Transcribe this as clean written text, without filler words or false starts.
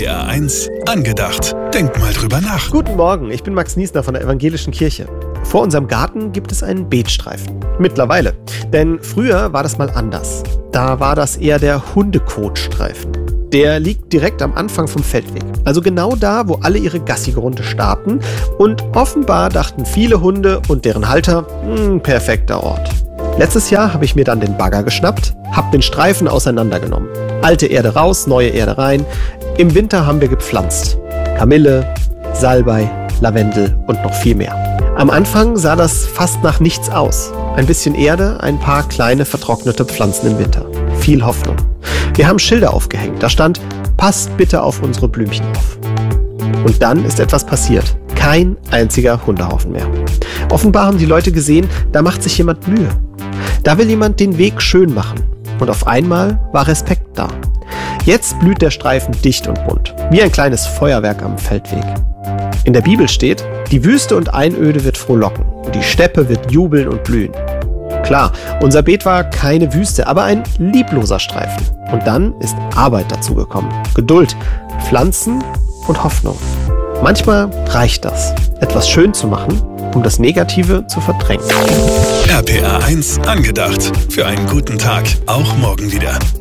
RPA 1 angedacht. Denk mal drüber nach. Guten Morgen, ich bin Max Niesner von der Evangelischen Kirche. Vor unserem Garten gibt es einen Beetstreifen. Mittlerweile. Denn früher war das mal anders. Da war das eher der Hundekotstreifen. Der liegt direkt am Anfang vom Feldweg. Also genau da, wo alle ihre Gassi-Runde starten. Und offenbar dachten viele Hunde und deren Halter, perfekter Ort. Letztes Jahr habe ich mir dann den Bagger geschnappt, habe den Streifen auseinandergenommen. Alte Erde raus, neue Erde rein. Im Winter haben wir gepflanzt. Kamille, Salbei, Lavendel und noch viel mehr. Am Anfang sah das fast nach nichts aus. Ein bisschen Erde, ein paar kleine vertrocknete Pflanzen im Winter. Viel Hoffnung. Wir haben Schilder aufgehängt. Da stand, passt bitte auf unsere Blümchen auf. Und dann ist etwas passiert. Kein einziger Hundehaufen mehr. Offenbar haben die Leute gesehen, da macht sich jemand Mühe. Da will jemand den Weg schön machen. Und auf einmal war Respekt da. Jetzt blüht der Streifen dicht und bunt. Wie ein kleines Feuerwerk am Feldweg. In der Bibel steht, die Wüste und Einöde wird frohlocken. Und die Steppe wird jubeln und blühen. Klar, unser Beet war keine Wüste, aber ein liebloser Streifen. Und dann ist Arbeit dazugekommen. Geduld, Pflanzen und Hoffnung. Manchmal reicht das, etwas schön zu machen, um das Negative zu verdrängen. RPA 1 angedacht. Für einen guten Tag. Auch morgen wieder.